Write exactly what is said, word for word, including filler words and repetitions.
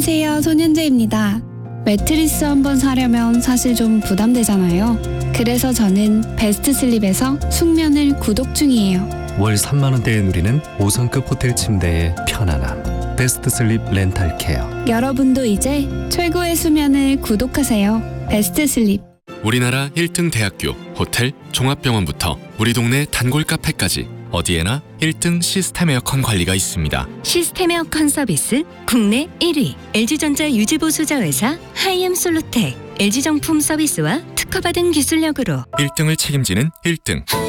안녕하세요, 손현재입니다. 매트리스 한번 사려면 사실 좀 부담되잖아요. 그래서 저는 베스트슬립에서 숙면을 구독 중이에요. 월 삼만 원대에 누리는 오 성급 호텔 침대의 편안함. 베스트슬립 렌탈케어. 여러분도 이제 최고의 수면을 구독하세요. 베스트슬립. 우리나라 일 등 대학교, 호텔, 종합병원부터 우리 동네 단골 카페까지 어디에나 일 등 시스템 에어컨 관리가 있습니다. 시스템 에어컨 서비스 국내 일 위 엘지전자 유지보수자회사 하이엠솔루텍 엘지정품 서비스와 특허받은 기술력으로 일 등을 책임지는 일 등